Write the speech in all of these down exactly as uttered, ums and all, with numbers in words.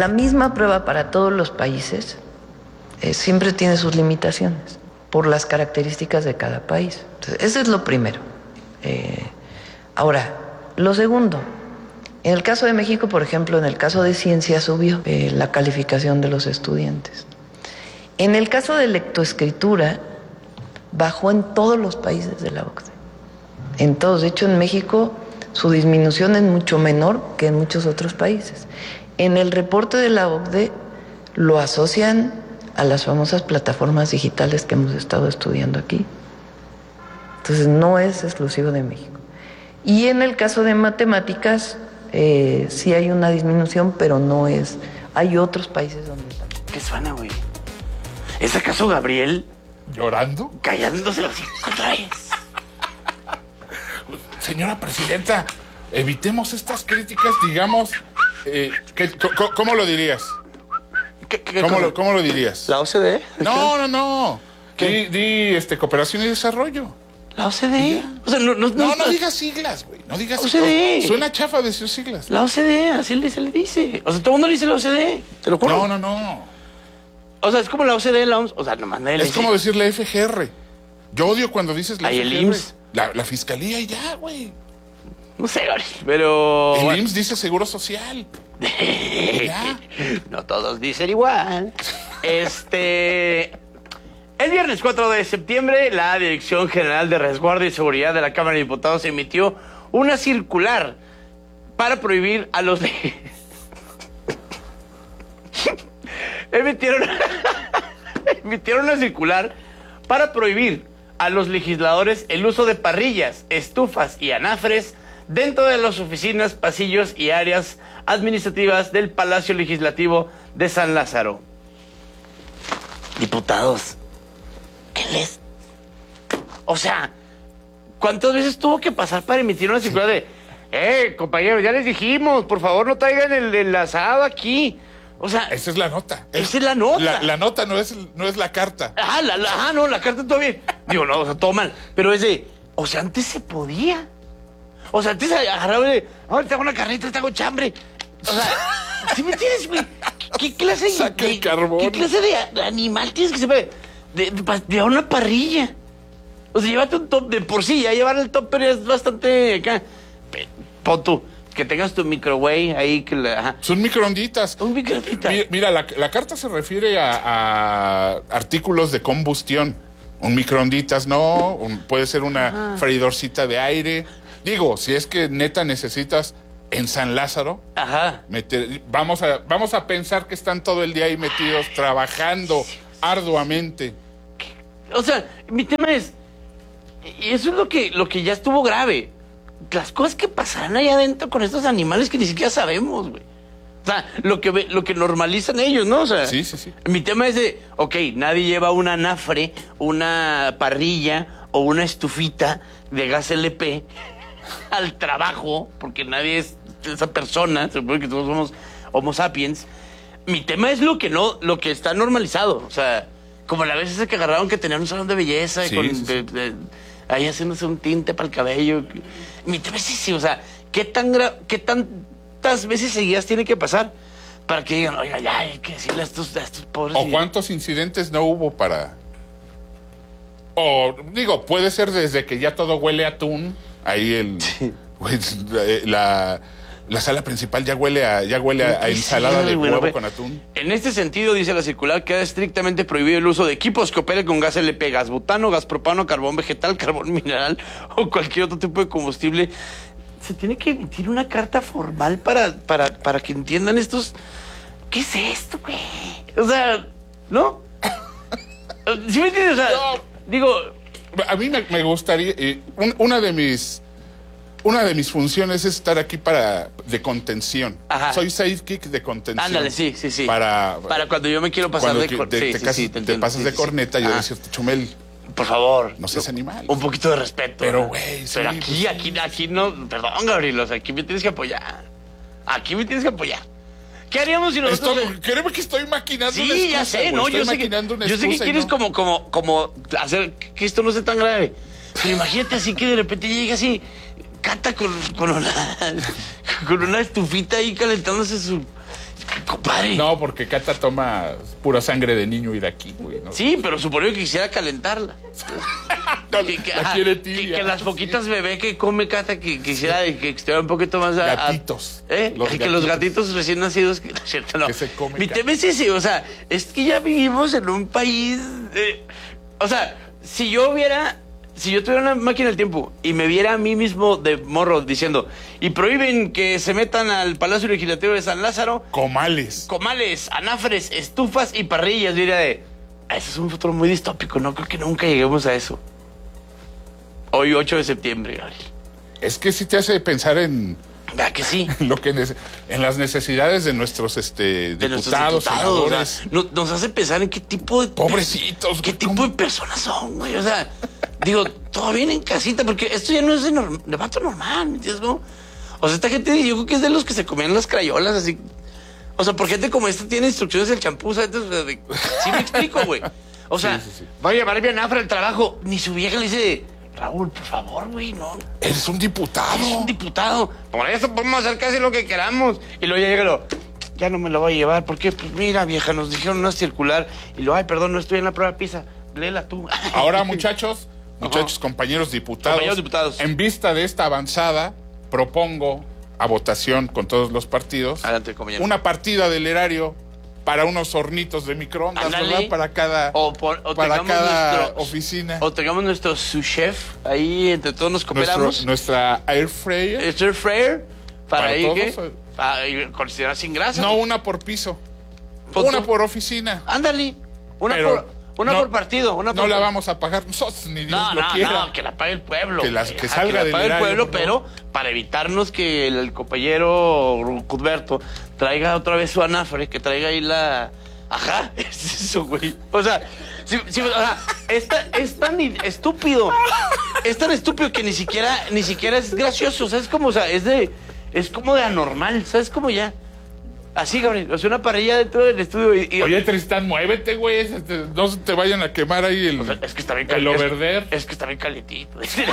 La misma prueba para todos los países eh, siempre tiene sus limitaciones por las características de cada país. Entonces, eso es lo primero. Eh, ahora, lo segundo, en el caso de México, por ejemplo, en el caso de ciencia subió eh, la calificación de los estudiantes. En el caso de lectoescritura, bajó en todos los países de la O C DE. En todos. De hecho, en México su disminución es mucho menor que en muchos otros países. En el reporte de la O C D E lo asocian a las famosas plataformas digitales que hemos estado estudiando aquí. Entonces, no es exclusivo de México. Y en el caso de matemáticas, eh, sí hay una disminución, pero no es... Hay otros países donde también. ¿Qué suena, güey? ¿Es acaso Gabriel? ¿Llorando? Callándose los hijos otra vez. Señora presidenta, evitemos estas críticas, digamos... Eh, ¿qué, co, ¿Cómo lo dirías? ¿Qué, qué ¿Cómo, cosa? lo, ¿Cómo lo dirías? ¿La O C D E? No, no, no. ¿Qué? Di, di este, cooperación y desarrollo. ¿La O C D E? O sea, no, no, no, No, no digas siglas, güey. No digas O C D E. Suena chafa decir siglas. La O C D E, así le, se le dice. O sea, todo el mundo le dice la O C D E. Te lo juro. No, no, no. O sea, es como la O C D E, la O M S. O sea, nomás nadie le Es dice. como decir la F G R. Yo odio cuando dices la Ahí F G R. el I M S S. La, la fiscalía y ya, güey. No sé, Gabriel, pero... El bueno. I M S S dice Seguro Social. Ya. No todos dicen igual. Este... El viernes cuatro de septiembre, la Dirección General de Resguardo y Seguridad de la Cámara de Diputados emitió una circular para prohibir a los... emitieron... emitieron una circular para prohibir a los legisladores el uso de parrillas, estufas y anafres dentro de las oficinas, pasillos y áreas administrativas del Palacio Legislativo de San Lázaro. Diputados, ¿qué les...? O sea, ¿cuántas veces tuvo que pasar para emitir una circular de... Eh, compañeros, ya les dijimos, por favor no traigan el enlazado aquí? O sea... Esa es la nota. Esa es la nota. La, la nota no es, no es la carta. Ah, la, la, ah, no, la carta todavía... Digo, no, o sea, todo mal. Pero es de... O sea, antes se podía. O sea, antes agarraba de... Ahora te hago una carnita, te hago chambre. O sea, ¿sí me entiendes, güey? ¿Qué clase de... Saca el de- carbón. ¿Qué clase de animal tienes que ser? De, de, pa- de una parrilla. O sea, llévate un top de por sí. Ya llevar el top, pero es bastante... Acá. Pe- Pon tú, que tengas tu microwave ahí que la... Ajá. Son microonditas. Un microonditas. Mi- Mira, la, la carta se refiere a, a artículos de combustión. Un microonditas, no. Un- puede ser una freidorcita de aire. Digo, si es que neta necesitas en San Lázaro, Ajá. meter- vamos, a, vamos a pensar que están todo el día ahí metidos, trabajando arduamente. O sea, mi tema es... Y eso es lo que, lo que ya estuvo grave. Las cosas que pasarán allá adentro con estos animales que ni siquiera sabemos, güey. O sea, lo que, ve- lo que normalizan ellos, ¿no? O sea, Sí, sí, sí. mi tema es de, ok, nadie lleva una anafre, una parrilla o una estufita de gas L P al trabajo, porque nadie es esa persona, se supone que todos somos homo sapiens. Mi tema es lo que no, lo que está normalizado. O sea, como la vez esa que agarraron que tenían un salón de belleza Sí, con, sí, sí. de- de- ahí haciéndose un tinte para el cabello. Mi tema es ese, o sea, ¿qué tan gra- qué tantas veces seguidas tiene que pasar para que digan, oiga, ya hay que decirle a estos, a estos pobres? ¿O cuántos incidentes no hubo para...? O, digo, puede ser desde que ya todo huele a atún, ahí el... pues, la, la sala principal ya huele a, ya huele a, a ensalada de Bueno, huevo ve, con atún. En este sentido, dice la circular, queda estrictamente prohibido el uso de equipos que operen con gas L P, gas butano, gas propano, carbón vegetal, carbón mineral o cualquier otro tipo de combustible. Se tiene que emitir una carta formal para, para, para que entiendan estos... ¿Qué es esto, güey? O sea, ¿no? ¿Sí me entiendes? O sea, No. digo... A mí me, me gustaría... eh, un- una de mis... Una de mis funciones es estar aquí para... de contención. Ajá. Soy sidekick de contención. Ándale, sí, sí, sí. Para... Para cuando yo me quiero pasar cuando de... que cor- te, sí, te sí, casas- sí, te te entiendo, pasas sí, de sí, corneta, sí. yo Ah. decirte, Chumel, Por favor. no seas animal. Un poquito de respeto. Pero, ¿no? güey, sí, Pero pues, aquí, sí. aquí, aquí no... Perdón, Gabriel, o sea, aquí me tienes que apoyar. Aquí me tienes que apoyar. ¿Qué haríamos si nosotros... Esto, créeme que estoy maquinando una Sí, excusa, ya sé, güey. ¿no? Estoy Yo sé, que, maquinando una yo sé que excusa y quieres no. como, como, como hacer que esto no sea tan grave. Pero imagínate así que de repente llega así, Cata con, con, una, con una estufita ahí calentándose su... Compadre. No, porque Cata toma pura sangre de niño iraquí, güey. ¿no? Sí, pero supongo que quisiera calentarla. No, que, que, la ajá, quiere que, tibia. que las poquitas bebé que come Cata que quisiera que estuviera un poquito más a, a- Gatitos. ¿Eh? Los que gatitos. los gatitos recién nacidos que, ¿cierto? No. Que se come Mi Cata. tema es ese, o sea, es que ya vivimos en un país eh, o sea, si yo hubiera si yo tuviera una máquina del tiempo y me viera a mí mismo de morro diciendo y prohíben que se metan al Palacio Legislativo de San Lázaro Comales. comales, anafres, estufas y parrillas, diría de, "Ah, ese es un futuro muy distópico, no creo que nunca lleguemos a eso". Hoy ocho de septiembre, Gabriel. Es que sí te hace pensar en ¿Verdad que sí? lo que nece- en las necesidades de nuestros este De nuestros diputados, diputados, o senadores. sea, no- nos hace pensar en qué tipo de... Pobrecitos, ¿Qué ¿cómo? tipo de personas son, güey? O sea, digo, todo bien en casita, porque esto ya no es de, norm- de vato normal, ¿me entiendes? ¿No? O sea, esta gente, yo creo que es de los que se comían las crayolas, así... O sea, por gente como esta tiene instrucciones del champú, ¿sabes? O sea, de- sí me explico, güey. O sea, Sí, sí, sí. va a llevar bien afra al trabajo, ni su vieja le dice, Raúl, por favor, güey, no... Eres un diputado. Es un diputado. Por eso podemos hacer casi lo que queramos. Y luego ya llega lo, ya no me lo voy a llevar. ¿Por qué? Pues mira, vieja, nos dijeron no es circular. Y lo, ay, perdón, no estoy en la prueba PISA. Léela tú. Ahora, muchachos, muchachos, Ajá. compañeros diputados, Compañeros diputados. en vista de esta avanzada, propongo a votación con todos los partidos Adelante, compañero. una partida del erario para unos hornitos de microondas, Ándale. ¿verdad? Para cada, O, por- o para tengamos cada nuestro- oficina. O tengamos nuestro sous chef. Ahí entre todos nos Nuestro- cooperamos. nuestra air fryer. Stir fryer. Para, ¿Para ahí, todos, ¿qué? o? Para ir- considerar sin grasa. No una por piso, Pues una tú- por oficina. Ándale. Una, Pero por, una no- por partido. Una No por la vamos a pagar nosotros, ni Dios No, lo no, quiera. no, que la pague el pueblo. Que las- güey. que Ajá, salga la del pague el erario, pueblo, por pero para evitarnos que el, el compañero Cuthberto traiga otra vez su anafre, que traiga ahí la... Ajá, es eso, güey. O sea, sí, sí, o sea, es, tan- es tan i- estúpido. Es tan estúpido que ni siquiera, ni siquiera es gracioso. ¿Sabes cómo? O sea, es de... Es como de anormal. ¿Sabes cómo ya? Así, Gabriel. O sea, una parrilla dentro del estudio y... y- Oye, Tristán, muévete, güey. este, No se te vayan a quemar ahí el, O sea, es que está bien el caliente. overder. Es, es que está bien calentito. Dice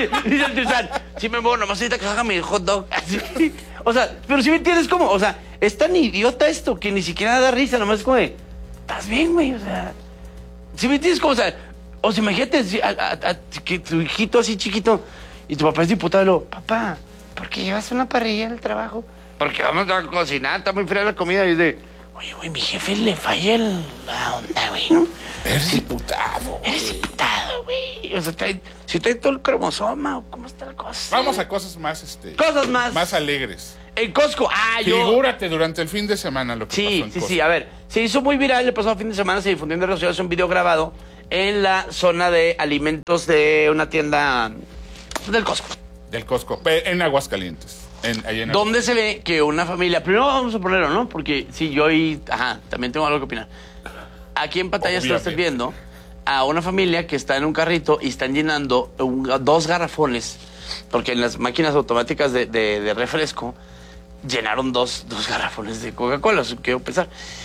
el Tizán, sí me muevo, nomás ahorita que haga mi hot dog. Así. O sea, pero si me entiendes cómo, o sea, es tan idiota esto que ni siquiera da risa, nomás es como de, estás bien, güey, o sea. Si me entiendes cómo, o sea, o sea, imagínate si a- a- a- que tu hijito así chiquito y tu papá es diputado, y luego, papá, ¿por qué llevas una parrilla al trabajo? Porque vamos a cocinar, está muy fría la comida. Y es de, oye, güey, mi jefe le falla el- la onda, güey, ¿no? Eres diputado. Eres diputado, güey. O sea, trae, si trae todo el cromosoma, ¿o cómo está la cosa? Vamos a cosas más, este, Cosas más. más alegres. En Costco, ah, yo... Figúrate durante el fin de semana lo que pasó Sí, en sí, Costco. sí, a ver. Se hizo muy viral el pasado fin de semana, se difundió en redes sociales un video grabado en la zona de alimentos de una tienda del Costco. Del Costco, pe- en Aguascalientes. En, ahí en Donde se ve que una familia... Primero vamos a ponerlo, ¿no? Porque sí, yo y... Ajá, también tengo algo que opinar. Aquí en pantalla estás Obviamente. viendo a una familia que está en un carrito y están llenando un- dos garrafones, porque en las máquinas automáticas de, de- de refresco llenaron dos, dos garrafones de Coca-Cola, eso quiero pensar.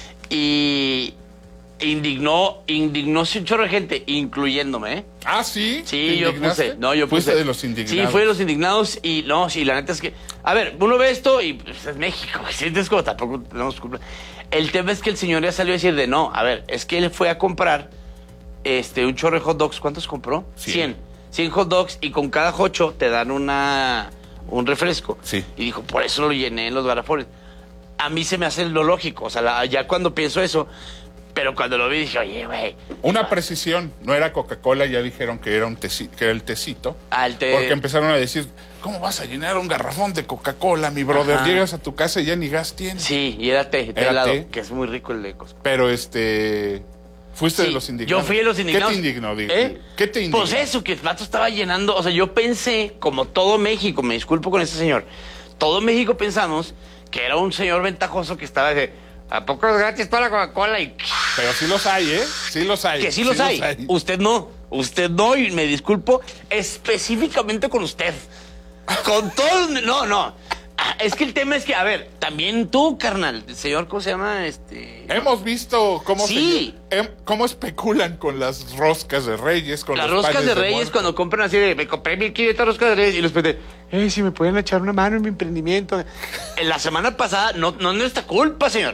Y indignó, indignóse un chorro de gente, incluyéndome, ¿eh? Ah, sí. Sí, ¿Te yo indignaste? puse. No, yo Fuiste puse. de los indignados. Sí, fui de los indignados y no, sí, la neta es que. A ver, uno ve esto y pues, es México, ¿sí? Es como tampoco tenemos culpa. El tema es que el señor ya salió a decir de no, a ver, es que él fue a comprar este un chorro de hot dogs. ¿Cuántos compró? Cien. cien. cien hot dogs y con cada jocho te dan una un refresco. Sí. Y dijo, por eso lo llené en los garrafones. A mí se me hace lo lógico, o sea, la- ya cuando pienso eso, pero cuando lo vi dije, oye, güey. Una precisión, no era Coca-Cola, ya dijeron que era un teci- que era el tecito. Al te- Porque empezaron a decir, ¿cómo vas a llenar un garrafón de Coca-Cola, mi brother? Ajá. Llegas a tu casa y ya ni gas tienes. Sí, y era té, té Era helado, té. que es muy rico el de Costco. Pero este, fuiste Sí, de los indignados. Yo fui de los indignados. ¿Qué te indignó? Digo? ¿Eh? ¿Qué te indignó? Pues eso, que el vato estaba llenando. O sea, yo pensé, como todo México, me disculpo con este señor, todo México pensamos que era un señor ventajoso que estaba de, ¿a poco es gratis toda la Coca-Cola? Y Pero sí los hay, ¿eh? Sí los hay. que sí los hay. Usted no. Usted no, y me disculpo específicamente con usted. Con todos. No, no. Ah, Es que el tema es que, a ver, también tú, carnal, el señor, ¿cómo se llama? Este. Hemos visto cómo, Sí. se- em- cómo especulan con las roscas de Reyes, con Las los roscas panes de Reyes, muerto. cuando compran así de, me compré mil quinientas roscas de Reyes y les pedí, eh, si me pueden echar una mano en mi emprendimiento. En la semana pasada, no, no es nuestra culpa, señor.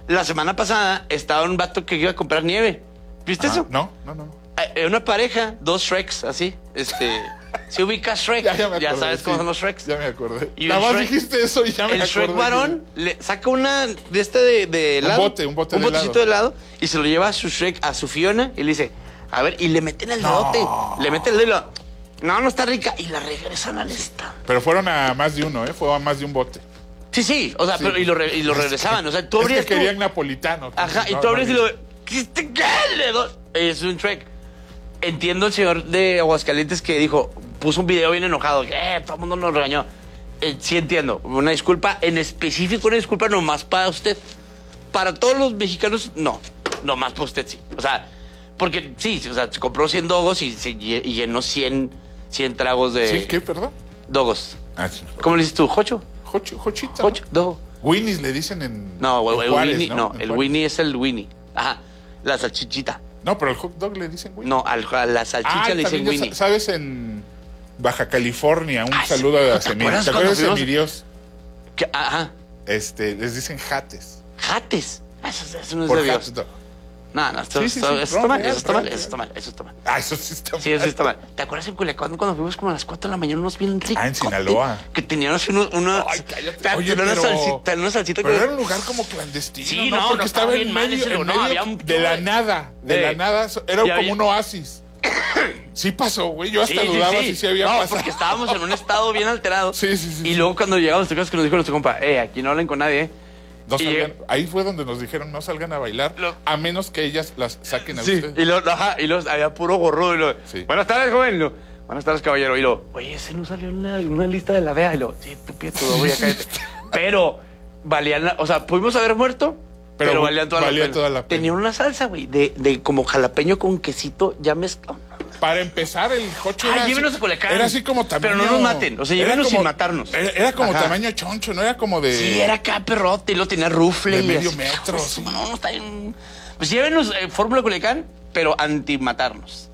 La semana pasada estaba un vato que iba a comprar nieve. ¿Viste Ajá. eso? No, no, no. Eh, Una pareja, dos Shreks, así. Este. Se ubica Shrek. Ya, ya me acordé, sabes cómo sí. son los Shreks. Ya me acordé. Y Nada el más Shrek- dijiste eso y ya me El acordé. Shrek varón le saca una de este de, de Un helado. bote, un bote Un de botecito de helado. Y se lo lleva a su Shrek, a su Fiona. Y le dice, a ver, y le meten el No. dedote. Le meten el dedo. y lo- No, no está rica. Y la regresan al stand. Pero fueron a más de uno, ¿eh? Fue a más de un bote. Sí, sí. O sea, Sí. pero, y lo, re- y lo regresaban. O sea, tú Es abrías. que tu- querían napolitano. Ajá, y No, tú no abres y había. lo. ¿Qué este qué le doy? Es un Shrek. Entiendo el señor de Aguascalientes que dijo, puso un video bien enojado, que eh, todo el mundo nos regañó. Eh, sí entiendo, una disculpa, en específico una disculpa nomás para usted. Para todos los mexicanos, no, nomás para usted sí. O sea, porque sí, o sea, se compró cien dogos y, se lle- y llenó cien, cien tragos de ¿Sí? ¿Qué, perdón? dogos. Ah, sí. ¿Cómo le dices tú? ¿Jocho? Jocho, Jochita. ¿Jocho? ¿Dogo? Winnies le dicen en. No, en el, Juárez, Winnie, no, En el Juárez. Winnie es el Winnie. Ajá, la salchichita. No, pero el hot dog le dicen Winnie. No, al- a la salchicha Ah, le dicen también ya Winnie. sa- ¿sabes? En Baja California, un Ay, saludo sí. a ¿Te Semi. acuerdas ¿Te acuerdas de cuando mi Dios? Que- Ajá, Este, les dicen jates. jates. Eso, eso no es Por de hot Dios. dog. No, no, esto, Sí, sí, esto- sí, eso está no, mal, real, eso está mal, real, eso está real. mal, eso está mal. Ah, eso sí está Sí, eso está mal. ¿Te acuerdas en Culiacán cuando fuimos como a las cuatro de la mañana unos bien Ah, en Sinaloa. Que tenían así unos, una, Ay, cállate. te- Oye, tenían una pero- salsita, una salsita Pero que... era un lugar como clandestino, Sí, ¿no? no, Porque no, estaba estaba en bien mal medio, ese en lugar. No, medio había un de la chorro de- nada. De Eh, la nada. Era y como había- un oasis. Sí pasó, güey. Yo hasta Sí, sí, dudaba sí. si sí había no, pasado. porque estábamos en un estado bien alterado. Sí, sí, sí, Y sí. luego cuando llegamos a casa que nos dijo nuestro compa, eh, aquí no hablen con nadie, eh. No y salgan- llega- ahí fue donde nos dijeron no salgan a bailar, Lo- a menos que ellas las saquen a Sí, ustedes. y luego, ajá, y luego había puro gorro y lo, Sí. buenas tardes, joven. Y lo, buenas tardes, caballero. Y lo, oye, ese no salió en una, en una lista de la D E A. Y lo, sí, tú pide todo, voy a cállate. Pero valían, la- o sea, pudimos haber muerto, pero, Pero valían toda, valía la pena. toda la pena. Tenían una salsa, güey, de, de como jalapeño con quesito ya mezclado. Para empezar, el jocho Ay, era, llévenos así, a Culiacán. era así como tamaño... Pero no nos maten, o sea, era llévenos como- sin matarnos. Era, era como Ajá. tamaño choncho, no era como de... Sí, era acá perrote y lo tenía rufle. De y medio así, metro, pues, sí. No, no, está bien. Pues llévenos eh, Fórmula Culiacán, pero anti-matarnos.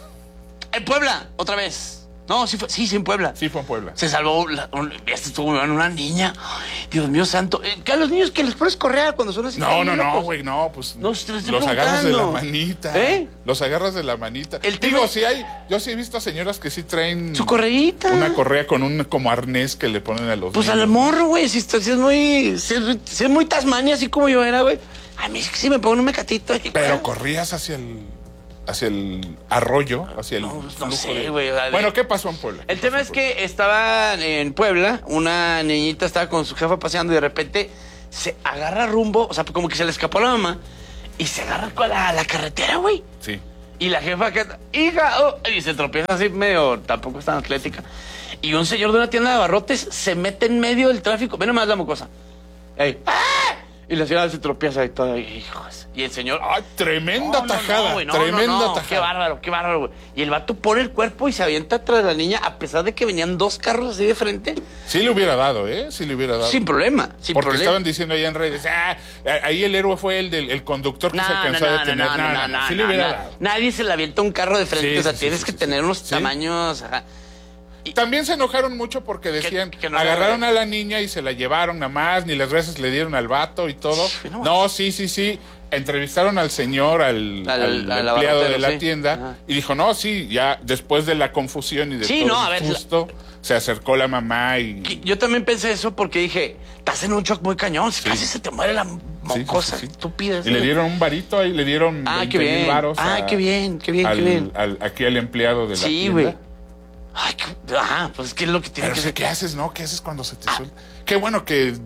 En Puebla, otra vez. No, sí, fue, sí, sí, en Puebla. Sí, fue en Puebla. Se salvó, la, un, este estuvo en una niña. Ay, Dios mío santo. Eh, que a los niños que les pones correa cuando son así. No, tan no, no, locos. güey, no, pues No, te estoy los agarras de la preguntando. manita. ¿Eh? Los agarras de la manita. El Digo, tema- sí hay, yo sí he visto señoras que sí traen Su correíta. una correa con un como arnés que le ponen a los Pues al niños. morro, güey. Si, está- si es muy. Si es, si es muy Tasmania, así como yo era, güey. A mí sí me pongo un mecatito. y- Pero corrías hacia el hacia el arroyo, hacia el No, no flujo sé, de- güey, o sea, Bueno, de- ¿qué pasó en Puebla? El tema es que estaba en Puebla, una niñita estaba con su jefa paseando y de repente se agarra rumbo, o sea, como que se le escapó la mamá y se agarra con la, la carretera, güey. Sí. Y la jefa que hija, oh, y se tropieza así medio, tampoco es tan atlética. Y un señor de una tienda de abarrotes se mete en medio del tráfico. Ve nomás la mocosa. Ey, ¡ah! Y la señora se tropieza y todo, hijos. Y el señor. Ay, tremenda No, no, tajada, no, güey, no, tremenda no, no, tajada. Qué bárbaro, qué bárbaro, güey. Y el vato pone el cuerpo y se avienta atrás de la niña, a pesar de que venían dos carros así de frente, Sí le hubiera dado, ¿eh? Sí le hubiera dado. sin problema, sin Porque problema. estaban diciendo allá en redes, ah, ahí el héroe fue el del el conductor que No, se no, alcanzó a no, no, detener. no, no, no, sí no, le hubiera no. dado. Nadie se le avienta un carro de frente, Sí, o sea, sí, sí, tienes sí, que sí, tener sí. unos Sí. tamaños, ajá. También se enojaron mucho porque decían, que no agarraron sabe. a la niña y se la llevaron nada más, ni las veces le dieron al vato y todo. Sí, no. No, sí, sí, sí. Entrevistaron al señor, al, Al- al al empleado de abarrotero, la sí. tienda, Ajá. y dijo, no, sí, ya después de la confusión y de Sí, todo no, a el ver, la- susto, se acercó la mamá y... Que Yo también pensé eso porque dije, estás en un shock muy cañón, casi se te muere la Sí, mocosa, sí, sí, sí. estúpida. Y le dieron un varito ahí, le dieron Ah, veinte qué mil bien. varos Ah, a- qué bien, qué bien, al- qué bien. al- aquí al empleado de la Sí, tienda. güey. Ay, qué- ajá, pues es que es lo que tiene Pero que o sea, ser. ¿qué haces, no? ¿Qué haces cuando se te suelta? Qué bueno que...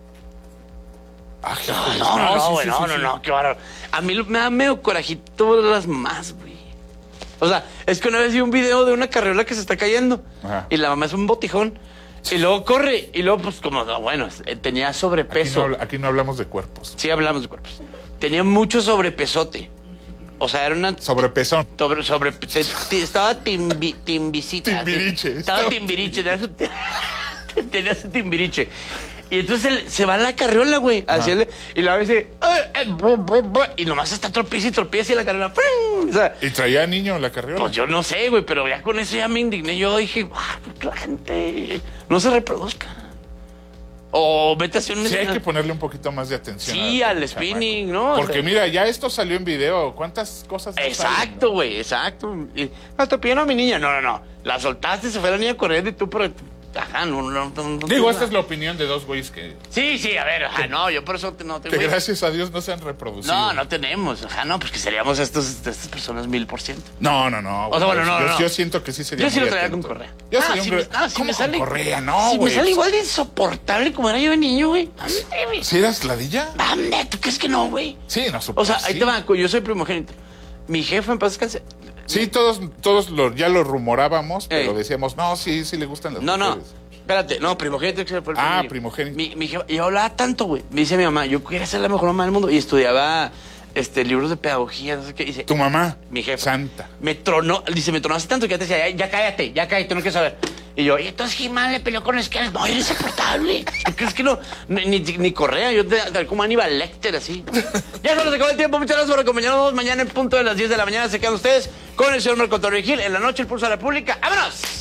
Ah, híjole. No, no, no, sí, güey, sí, no, sí, no, sí. no, qué bárbaro. A mí lo- me da medio corajito las más, güey. O sea, es que una vez vi un video de una carriola que se está cayendo Ajá. y la mamá es un botijón y luego corre y luego pues como, no, bueno, eh, tenía Aquí sobrepeso. no, aquí no hablamos de cuerpos. Sí hablamos de cuerpos. Tenía mucho sobrepesote. O sea, era una Sobrepesón. sobre, sobre te- te- estaba timbi, timbicita. Timbiriche. Estaba timbiriche, tenía su, tenía su timbiriche. Y entonces él se va a la carriola, güey, hacia él, y la dice, "Ay, eh, bu, bu, bu", y nomás está tropieza y tropieza y la carriola, ¡pum! O sea, ¿Y traía niño en la carriola? pues yo no sé, güey, pero ya con eso ya me indigné. Yo dije, "Ah, que la gente no se reproduzca. O vete a hacer un... Sí, hay que ponerle un poquito más de atención. Sí, a- al al spinning, chamaco. ¿no? O Porque sea- mira, ya esto salió en video. ¿Cuántas cosas no salen, Exacto, no? güey, exacto. Y, no, te pidieron a mi niña. No, no, no. La soltaste, se fue la niña corriendo y tú, pero... Ajá, no, no, no, no Digo, te- esta es la opinión de dos güeyes que, Sí, sí, a ver, ajá, no, yo por eso te- no te... que güey. gracias a Dios no se han reproducido. No, no tenemos. Ajá, no, pues que seríamos estos, estas personas mil por ciento. No, no, no. O sea, bueno, no, yo, no. yo siento que sí sería Yo sí muy lo traía con atento. correa. Yo Ah, sería si un... me, gre- ah, si ¿Cómo me sale... con correa? No, Si me güey. sale igual de insoportable como era yo de niño, güey. Ande, güey. ¿Sí eras ladilla? Ande, ¿tú crees que no, güey? Sí, no, O supongo. sea, ahí sí. te va, yo soy primogénito. Mi jefe en paz descanse. Sí, todos, todos lo, ya lo rumorábamos, pero Ey. decíamos, no, sí, sí le gustan las No, no. mujeres. Espérate, no, primogénito. que fue el Ah, primero. primogénito. Mi, mi jefa, yo hablaba tanto, güey. Me dice mi mamá, yo quería ser la mejor mamá del mundo. Y estudiaba este, libros de pedagogía, no sé qué. Dice, Tu mamá, mi jefa. santa. Me tronó, dice, me tronó hace tanto que ya te decía, ya, ya cállate, ya cállate, no quiero saber. Y yo, y entonces He-Man le peleó con Esquelas. No, eres insoportable. ¿Tú crees que no? Ni, ni, ni Correa, yo te, te- como Aníbal Lecter, así. Ya se nos acabó el tiempo. Muchas gracias por acompañarnos. Mañana en punto de las diez de la mañana se quedan ustedes con el señor Marco Antonio Gil. En la noche, el Pulso de la República. ¡Vámonos!